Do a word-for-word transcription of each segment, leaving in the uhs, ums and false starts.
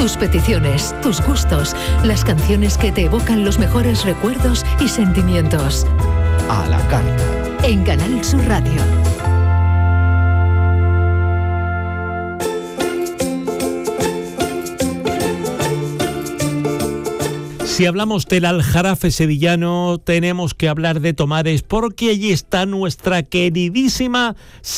tus peticiones, tus gustos, las canciones que te evocan los mejores recuerdos y sentimientos. A la carta. En Canal Sur Radio. Si hablamos del Aljarafe sevillano, tenemos que hablar de Tomares, porque allí está nuestra queridísima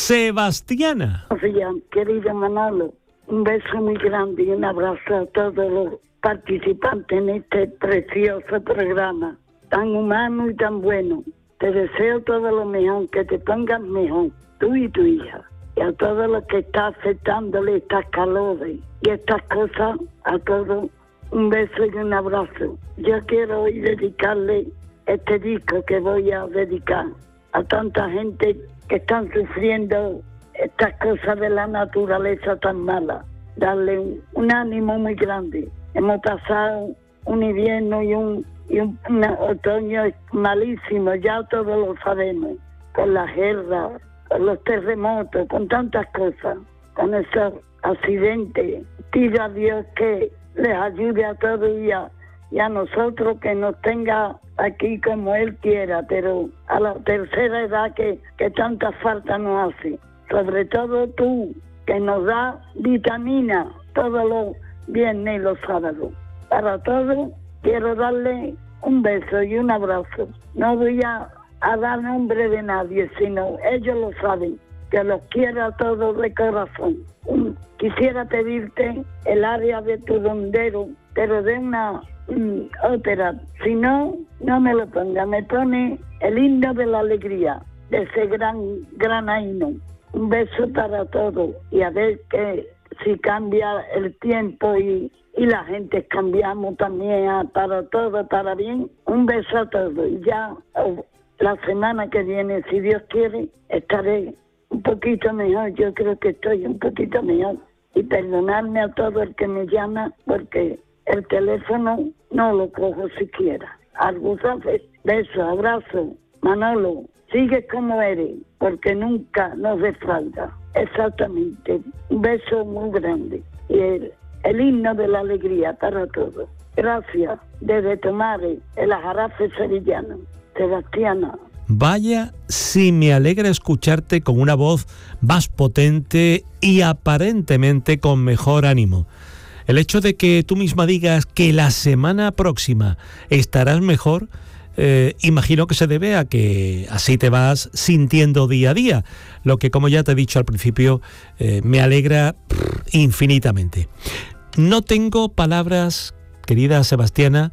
Sebastiana. Buenos días, querido Manolo. Un beso muy grande y un abrazo a todos los participantes en este precioso programa, tan humano y tan bueno. Te deseo todo lo mejor, que te pongas mejor, tú y tu hija. Y a todo lo que está afectándole estas calores y estas cosas, a todos. Un beso y un abrazo. Yo quiero hoy dedicarle este disco que voy a dedicar a tanta gente que están sufriendo estas cosas de la naturaleza tan mala. Darle un, un ánimo muy grande. Hemos pasado un invierno y un, y un una, otoño malísimo, ya todos lo sabemos, con la guerra, con los terremotos, con tantas cosas, con esos accidentes. Pido a Dios que les ayude a todos y a, y a nosotros, que nos tenga aquí como Él quiera, pero a la tercera edad que, que tanta falta nos hace. Sobre todo tú, que nos da vitamina todos los viernes y los sábados. Para todos, quiero darle un beso y un abrazo. No voy a, a dar nombre de nadie, sino ellos lo saben, que los quiero a todos de corazón. Un, Quisiera pedirte el área de tu dondero, pero de una um, ópera. Si no, no me lo ponga. Me pone el himno de la alegría, de ese gran, gran himno. Un beso para todos. Y a ver que si cambia el tiempo y, y la gente cambiamos también a, para todo, para bien. Un beso a todos. Y ya oh, la semana que viene, si Dios quiere, estaré un poquito mejor. Yo creo que estoy un poquito mejor. Y perdonarme a todo el que me llama, porque el teléfono no lo cojo siquiera. Algo sabes. Beso, abrazo. Manolo, sigue como eres, porque nunca nos defrauda. Exactamente. Un beso muy grande. Y el, el himno de la alegría para todos. Gracias. Desde Tomares, el Aljarafe sevillano. Sebastiana. Vaya si me alegra escucharte con una voz más potente y aparentemente con mejor ánimo. El hecho de que tú misma digas que la semana próxima estarás mejor, eh, imagino que se debe a que así te vas sintiendo día a día, lo que, como ya te he dicho al principio, eh, me alegra pff, infinitamente. No tengo palabras, querida Sebastiana,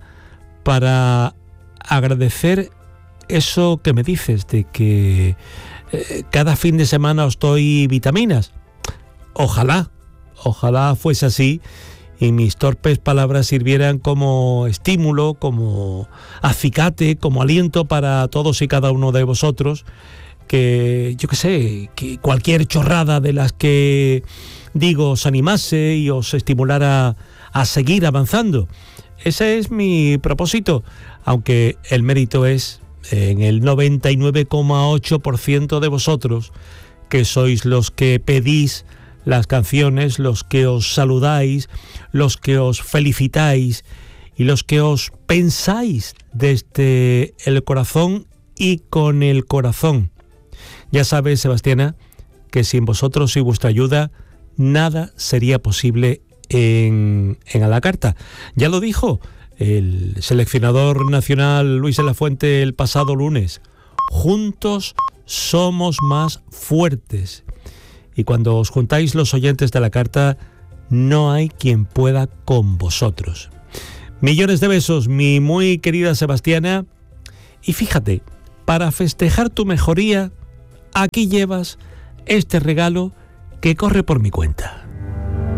para agradecer eso que me dices de que eh, cada fin de semana os doy vitaminas. Ojalá, ojalá fuese así y mis torpes palabras sirvieran como estímulo, como acicate, como aliento para todos y cada uno de vosotros, que yo qué sé, que cualquier chorrada de las que digo os animase y os estimulara a seguir avanzando. Ese es mi propósito, aunque el mérito es en el noventa y nueve coma ocho por ciento de vosotros, que sois los que pedís las canciones, los que os saludáis, los que os felicitáis y los que os pensáis desde el corazón y con el corazón. Ya sabes, Sebastiana, que sin vosotros y vuestra ayuda nada sería posible en, en A la Carta. Ya lo dijo el seleccionador nacional Luis de la Fuente el pasado lunes: juntos somos más fuertes. Y cuando os juntáis los oyentes de la carta, no hay quien pueda con vosotros. Millones de besos, mi muy querida Sebastiana. Y fíjate, para festejar tu mejoría, aquí llevas este regalo que corre por mi cuenta.